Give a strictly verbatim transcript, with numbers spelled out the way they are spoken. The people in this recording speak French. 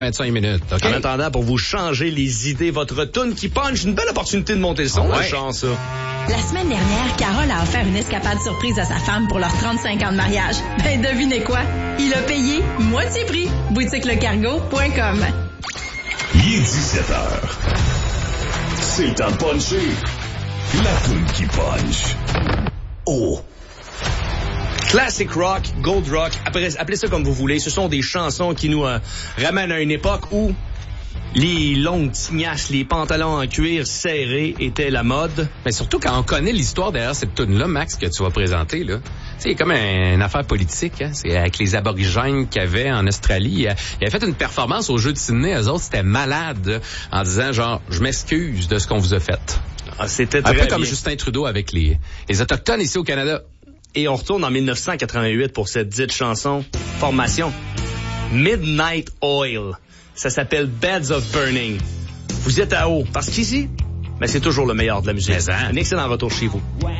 vingt-cinq minutes, OK? En attendant, pour vous changer les idées, votre toune qui punch, une belle opportunité de monter le son. Ouais. La chance, ça. La semaine dernière, Carole a offert une escapade surprise à sa femme pour leurs trente-cinq ans de mariage. Ben, devinez quoi? Il a payé moitié prix. boutique le cargo point com. Il est dix-sept heures. C'est le temps de puncher. La toune qui punch. Oh! Classic rock, gold rock, appelez, appelez ça comme vous voulez. Ce sont des chansons qui nous euh, ramènent à une époque où les longues tignasses, les pantalons en cuir serrés étaient la mode. Mais surtout quand on connaît l'histoire derrière cette toune-là, Max, que tu vas présenter, là. Tu sais, il y a comme un, une affaire politique, hein. C'est avec les aborigènes qu'il y avait en Australie. Il avait fait une performance au Jeu de Sydney. Eux autres, c'était malade, en disant genre, je m'excuse de ce qu'on vous a fait. Ah, c'était Un très peu comme bien. Justin Trudeau avec les, les Autochtones ici au Canada. Et on retourne en dix-neuf cent quatre-vingt-huit pour cette dite chanson. Formation. Midnight Oil. Ça s'appelle Beds of Burning. Vous êtes à haut. Parce qu'ici, ben, c'est toujours le meilleur de la musique. Mais, hein. Un excellent retour chez vous.